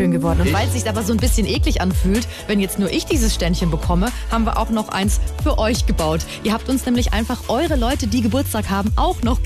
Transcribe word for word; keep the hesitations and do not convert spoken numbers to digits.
schön geworden. Und weil es sich aber so ein bisschen eklig anfühlt, wenn jetzt nur ich dieses Ständchen bekomme, haben wir auch noch eins für euch gebaut. Ihr habt uns nämlich einfach eure Leute, die Geburtstag haben, auch noch